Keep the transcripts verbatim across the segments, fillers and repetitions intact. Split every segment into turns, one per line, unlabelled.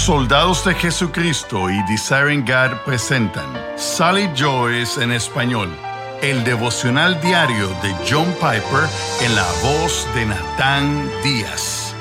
Soldados de Jesucristo y Desiring God presentan Sally Joyce en español, el devocional diario de John Piper en la voz de Natán Díaz.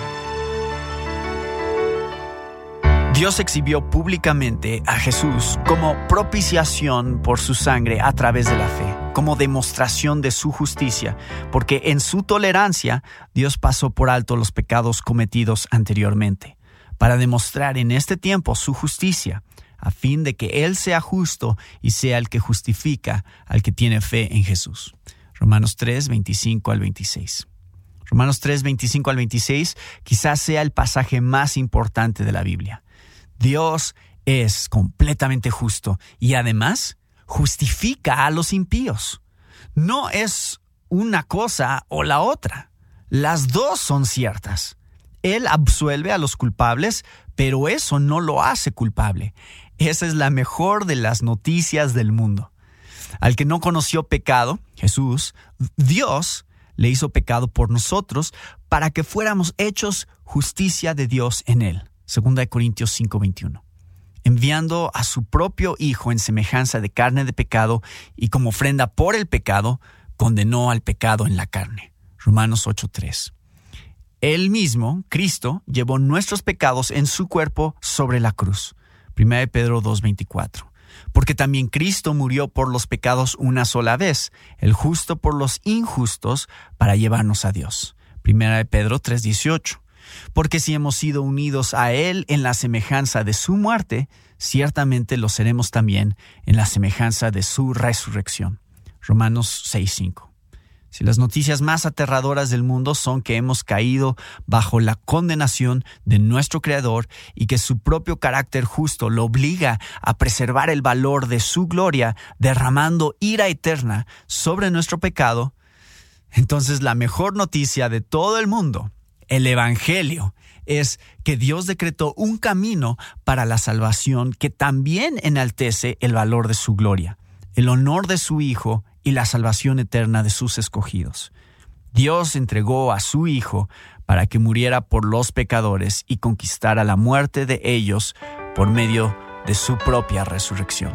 Dios exhibió públicamente a Jesús como propiciación por su sangre a través de la fe, como demostración de su justicia, porque en su tolerancia Dios pasó por alto los pecados cometidos anteriormente, para demostrar en este tiempo su justicia, a fin de que Él sea justo y sea el que justifica al que tiene fe en Jesús. Romanos tres, veinticinco al veintiséis. Romanos tres, veinticinco al veintiséis quizás sea el pasaje más importante de la Biblia. Dios es completamente justo y además justifica a los impíos. No es una cosa o la otra. Las dos son ciertas. Él absuelve a los culpables, pero eso no lo hace culpable. Esa es la mejor de las noticias del mundo. Al que no conoció pecado, Jesús, Dios le hizo pecado por nosotros para que fuéramos hechos justicia de Dios en él. Segunda de Corintios cinco, veintiuno. Enviando a su propio Hijo en semejanza de carne de pecado y como ofrenda por el pecado, condenó al pecado en la carne. Romanos ocho, tres. Él mismo, Cristo, llevó nuestros pecados en su cuerpo sobre la cruz. Primera de Pedro dos, veinticuatro. Porque también Cristo murió por los pecados una sola vez, el justo por los injustos, para llevarnos a Dios. Primera de Pedro tres, dieciocho. Porque si hemos sido unidos a Él en la semejanza de su muerte, ciertamente lo seremos también en la semejanza de su resurrección. Romanos seis, cinco. Si las noticias más aterradoras del mundo son que hemos caído bajo la condenación de nuestro Creador y que su propio carácter justo lo obliga a preservar el valor de su gloria, derramando ira eterna sobre nuestro pecado, entonces la mejor noticia de todo el mundo, el Evangelio, es que Dios decretó un camino para la salvación que también enaltece el valor de su gloria, el honor de su Hijo y la salvación eterna de sus escogidos. Dios entregó a su Hijo para que muriera por los pecadores y conquistara la muerte de ellos por medio de su propia resurrección.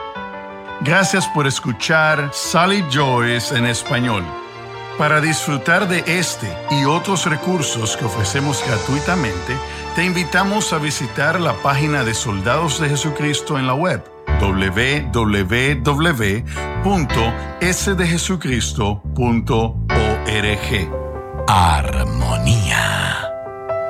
Gracias por escuchar Sally Joyce en español. Para disfrutar de este y otros recursos que ofrecemos gratuitamente, te invitamos a visitar la página de Soldados de Jesucristo en la web, doble u doble u doble u punto s de jesucristo punto org.
Armonía.